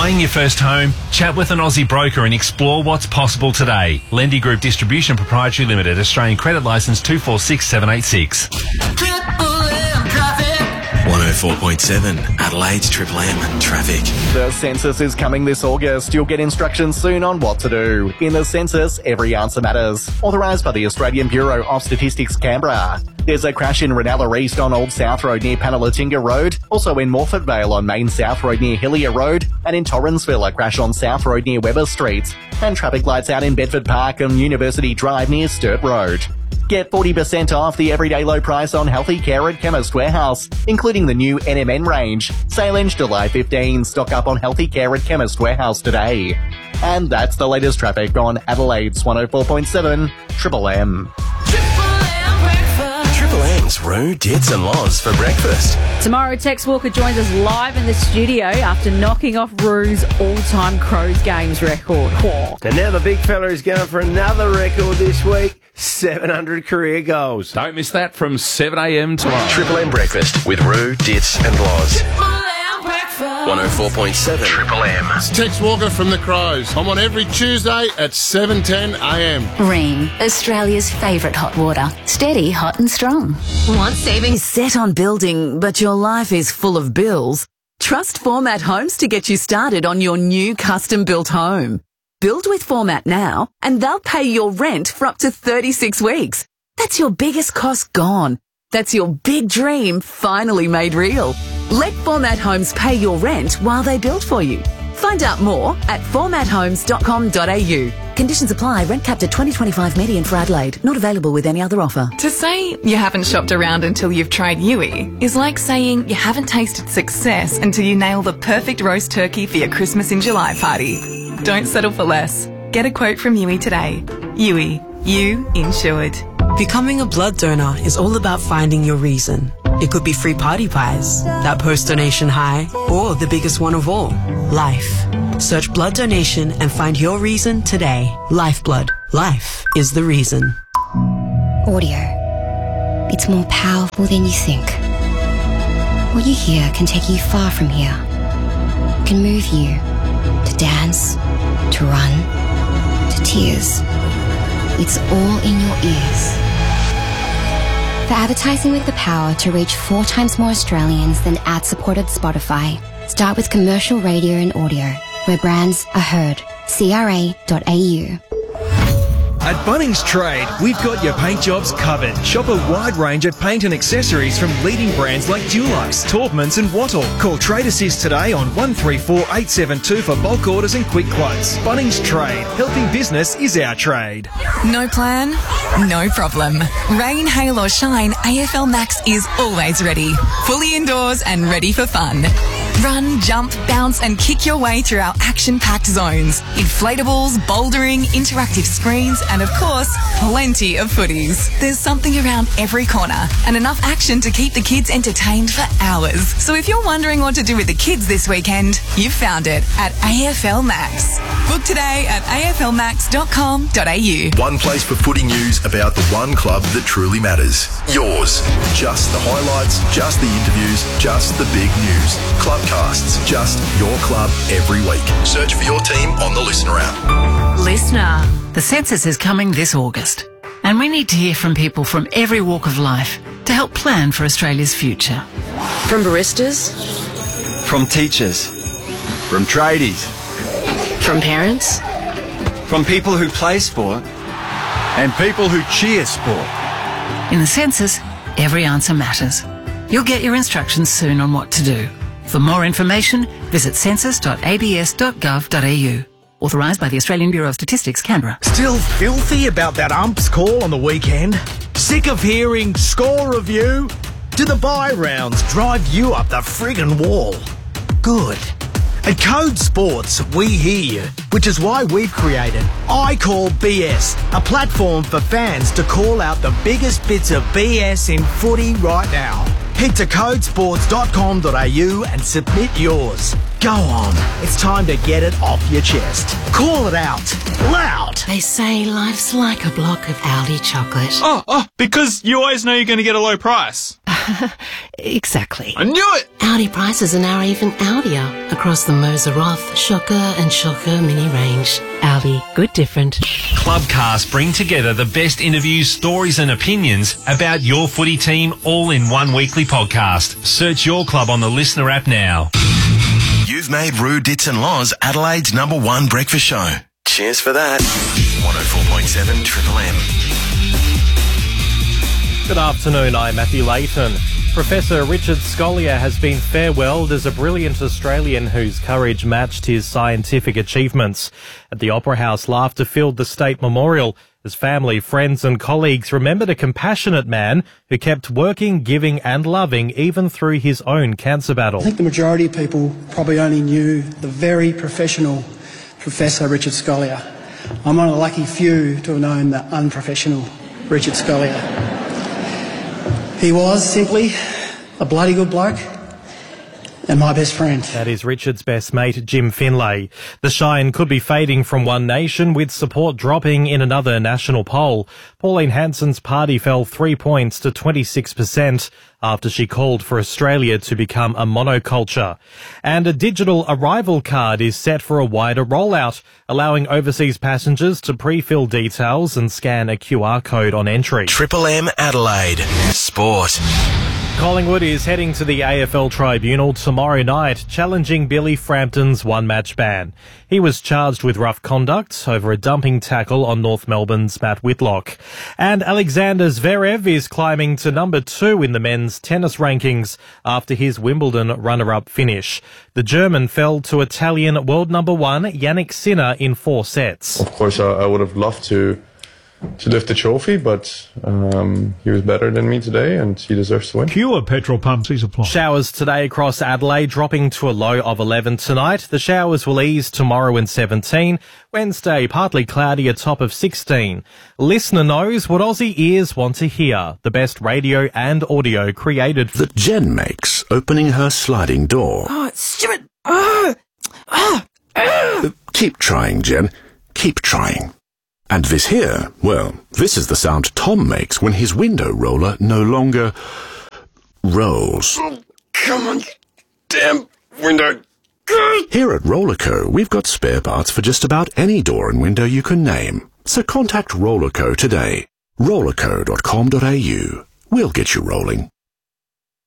Buying your first home? Chat with an Aussie broker and explore what's possible today. Lendy Group Distribution Proprietary Limited, Australian Credit Licence 246786. 104.7 Adelaide's Triple M traffic. The census is coming this August. You'll get instructions soon on what to do. In the census, every answer matters. Authorised by the Australian Bureau of Statistics, Canberra. There's a crash in Ranella East on Old South Road near Panalatinga Road. Also in Morford Vale on Main South Road near Hillier Road. And in Torrensville, a crash on South Road near Weber Street. And traffic lights out in Bedford Park on University Drive near Sturt Road. Get 40% off the everyday low price on healthy care at Chemist Warehouse, including the new NMN range. Sale ends July 15. Stock up on healthy care at Chemist Warehouse today. And that's the latest traffic on Adelaide's 104.7 Triple M. Triple M's Roo, Dits and Loz for breakfast. Tomorrow, Tex Walker joins us live in the studio after knocking off Roo's all-time Crows games record. Whoa. And now the big fella is going for another record this week, 700 career goals. Don't miss that from 7 a.m. tomorrow. Triple M breakfast with Roo, Dits and Loz. 104.7 Triple M. It's Tex Walker from the Crows. I'm on every Tuesday at 7:10 a.m. Ream, Australia's favourite hot water. Steady, hot and strong. Want savings set on building, but your life is full of bills? Trust Format Homes to get you started on your new custom-built home. Build with Format now, and they'll pay your rent for up to 36 weeks. That's your biggest cost gone. That's your big dream finally made real. Let Format Homes pay your rent while they build for you. Find out more at formathomes.com.au. Conditions apply. Rent capped at 2025 median for Adelaide. Not available with any other offer. To say you haven't shopped around until you've tried Yui is like saying you haven't tasted success until you nail the perfect roast turkey for your Christmas in July party. Don't settle for less. Get a quote from Yui today. Yui, you insured. Becoming a blood donor is all about finding your reason. It could be free party pies, that post-donation high, or the biggest one of all, life. Search blood donation and find your reason today. Lifeblood. Life is the reason. Audio. It's more powerful than you think. What you hear can take you far from here. It can move you to dance, to run, to tears. It's all in your ears. For advertising with the power to reach 4 times more Australians than ad-supported Spotify, start with commercial radio and audio, where brands are heard. CRA.au. At Bunnings Trade, we've got your paint jobs covered. Shop a wide range of paint and accessories from leading brands like Dulux, Taubmans and Wattle. Call Trade Assist today on 134 872 for bulk orders and quick quotes. Bunnings Trade. Helping business is our trade. No plan? No problem. Rain, hail or shine, AFL Max is always ready. Fully indoors and ready for fun. Run, jump, bounce and kick your way through our action-packed zones. Inflatables, bouldering, interactive screens and of course, plenty of footies. There's something around every corner and enough action to keep the kids entertained for hours. So if you're wondering what to do with the kids this weekend, you've found it at AFL Max. Book today at aflmax.com.au. One place for footy news about the one club that truly matters. Yours. Just the highlights, just the interviews, just the big news. Clubcasts, just your club every week. Search for your team on the Listener app. Listener. The census is coming this August, and we need to hear from people from every walk of life to help plan for Australia's future. From baristas, From teachers, from tradies, from parents, from people who play sport, and people who cheer sport. In the census, every answer matters. You'll get your instructions soon on what to do. For more information, visit census.abs.gov.au. Authorised by the Australian Bureau of Statistics, Canberra. Still filthy about that ump's call on the weekend? Sick of hearing score review? Do the bye rounds drive you up the friggin' wall? Good. At Code Sports, we hear you, which is why we've created I Call BS, a platform for fans to call out the biggest bits of BS in footy right now. Head to codesports.com.au and submit yours. Go on, it's time to get it off your chest. Call it out, loud. They say life's like a block of Aldi chocolate. Oh, because you always know you're going to get a low price. Exactly. I knew it! Audi prices are now even Audier across the Moser Roth, Shocker and Shocker mini range. Audi, good different. Clubcast bring together the best interviews, stories and opinions about your footy team all in one weekly podcast. Search your club on the Listener app now. You've made Roo Dits and Loz Adelaide's #1 breakfast show. Cheers for that. 104.7 Triple M. Good afternoon, I'm Matthew Layton. Professor Richard Scolyer has been farewelled as a brilliant Australian whose courage matched his scientific achievements. At the Opera House, laughter filled the State Memorial as family, friends and colleagues remembered a compassionate man who kept working, giving and loving even through his own cancer battle. I think the majority of people probably only knew the very professional Professor Richard Scolyer. I'm one of the lucky few to have known the unprofessional Richard Scolyer. He was simply a bloody good bloke and my best friend. That is Richard's best mate, Jim Finlay. The shine could be fading from One Nation, with support dropping in another national poll. Pauline Hanson's party fell 3 points to 26% after she called for Australia to become a monoculture. And a digital arrival card is set for a wider rollout, allowing overseas passengers to pre-fill details and scan a QR code on entry. Triple M Adelaide. Sport. Collingwood is heading to the AFL Tribunal tomorrow night, challenging Billy Frampton's one-match ban. He was charged with rough conduct over a dumping tackle on North Melbourne's Matt Whitlock. And Alexander Zverev is climbing to number 2 in the men's tennis rankings after his Wimbledon runner-up finish. The German fell to Italian world number 1 Yannick Sinner in 4 sets. Of course, I would have loved to lift the trophy, but he was better than me today and he deserves to win. Pure petrol pumps is applied. Showers today across Adelaide, dropping to a low of 11 tonight. The showers will ease tomorrow in 17. Wednesday, partly cloudy, a top of 16. Listener knows what Aussie ears want to hear. The best radio and audio created that Jen makes opening her sliding door. Oh, it's stupid. Keep trying, Jen. Keep trying. And this here, well, this is the sound Tom makes when his window roller no longer rolls. Oh, come on, damn window. Here at Rollerco, we've got spare parts for just about any door and window you can name. So contact Rollerco today. Rollerco.com.au. We'll get you rolling.